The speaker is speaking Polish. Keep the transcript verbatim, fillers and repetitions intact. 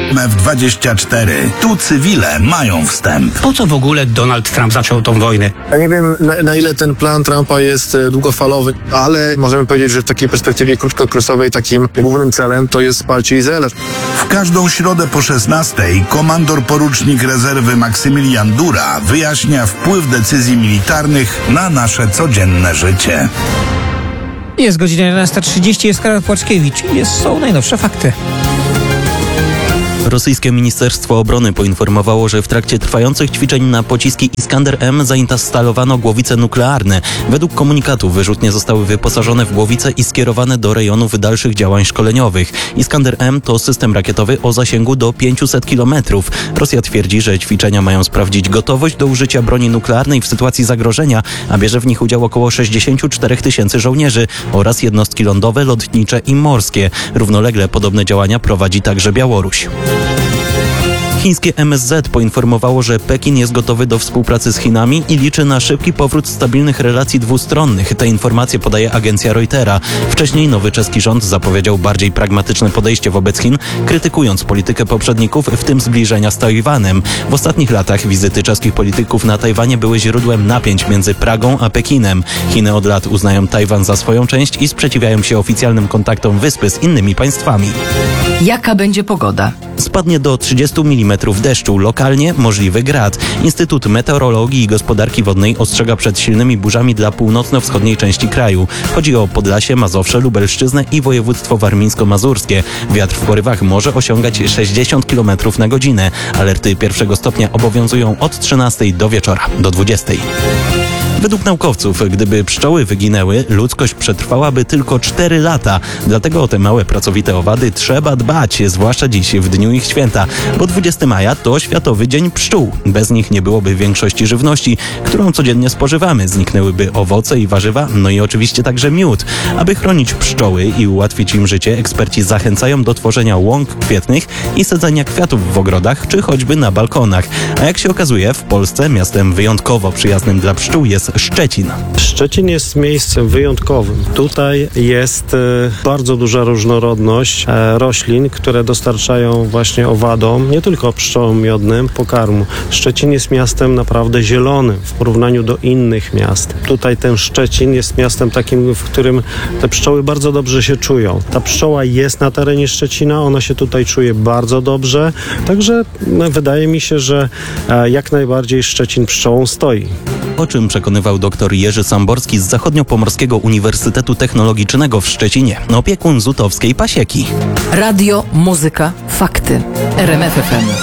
M F dwadzieścia cztery. Tu cywile mają wstęp. Po co w ogóle Donald Trump zaczął tą wojnę? Ja nie wiem, na, na ile ten plan Trumpa jest e, długofalowy, ale możemy powiedzieć, że w takiej perspektywie krótkokresowej takim głównym celem to jest wsparcie Izraela. W każdą środę po szesnastej komandor porucznik rezerwy Maksymilian Dura wyjaśnia wpływ decyzji militarnych na nasze codzienne życie. Jest godzina jedenasta trzydzieści, jest Karol Płaczkiewicz i jest, są najnowsze fakty. Rosyjskie Ministerstwo Obrony poinformowało, że w trakcie trwających ćwiczeń na pociski Iskander M zainstalowano głowice nuklearne. Według komunikatu wyrzutnie zostały wyposażone w głowice i skierowane do rejonów dalszych działań szkoleniowych. Iskander M to system rakietowy o zasięgu do pięciuset kilometrów. Rosja twierdzi, że ćwiczenia mają sprawdzić gotowość do użycia broni nuklearnej w sytuacji zagrożenia, a bierze w nich udział około sześćdziesiąt cztery tysięcy żołnierzy oraz jednostki lądowe, lotnicze i morskie. Równolegle podobne działania prowadzi także Białoruś. Chińskie M S Z poinformowało, że Pekin jest gotowy do współpracy z Chinami i liczy na szybki powrót stabilnych relacji dwustronnych. Te informacje podaje agencja Reutera. Wcześniej nowy czeski rząd zapowiedział bardziej pragmatyczne podejście wobec Chin, krytykując politykę poprzedników, w tym zbliżenia z Tajwanem. W ostatnich latach wizyty czeskich polityków na Tajwanie były źródłem napięć między Pragą a Pekinem. Chiny od lat uznają Tajwan za swoją część i sprzeciwiają się oficjalnym kontaktom wyspy z innymi państwami. Jaka będzie pogoda? Spadnie do trzydziestu milimetrów deszczu, lokalnie możliwy grad. Instytut Meteorologii i Gospodarki Wodnej ostrzega przed silnymi burzami dla północno-wschodniej części kraju. Chodzi o Podlasie, Mazowsze, Lubelszczyznę i województwo warmińsko-mazurskie. Wiatr w porywach może osiągać sześćdziesiąt kilometrów na godzinę. Alerty pierwszego stopnia obowiązują od trzynastej do wieczora, do dwudziestej. Według naukowców, gdyby pszczoły wyginęły, ludzkość przetrwałaby tylko cztery lata. Dlatego o te małe, pracowite owady trzeba dbać, zwłaszcza dziś w dniu ich święta, bo dwudziestego maja to Światowy Dzień Pszczół. Bez nich nie byłoby większości żywności, którą codziennie spożywamy. Zniknęłyby owoce i warzywa, no i oczywiście także miód. Aby chronić pszczoły i ułatwić im życie, eksperci zachęcają do tworzenia łąk kwietnych i sadzenia kwiatów w ogrodach, czy choćby na balkonach. A jak się okazuje, w Polsce miastem wyjątkowo przyjaznym dla pszczół jest Szczecin. Szczecin jest miejscem wyjątkowym. Tutaj jest e, bardzo duża różnorodność e, roślin, które dostarczają właśnie owadom, nie tylko pszczołom miodnym, pokarmu. Szczecin jest miastem naprawdę zielonym w porównaniu do innych miast. Tutaj ten Szczecin jest miastem takim, w którym te pszczoły bardzo dobrze się czują. Ta pszczoła jest na terenie Szczecina, ona się tutaj czuje bardzo dobrze, także no, wydaje mi się, że e, jak najbardziej Szczecin pszczołą stoi. O czym przekonywał dr Jerzy Samborski z Zachodniopomorskiego Uniwersytetu Technologicznego w Szczecinie, opiekun Zutowskiej Pasieki. Radio, muzyka, fakty. R M F F M.